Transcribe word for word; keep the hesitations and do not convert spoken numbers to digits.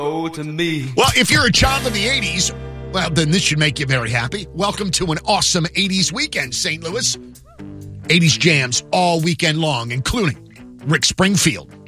Oh, to me. Well, if you're a child of the eighties, well, then this should make you very happy. Welcome to an awesome eighties weekend, Saint Louis. eighties jams all weekend long, including Rick Springfield,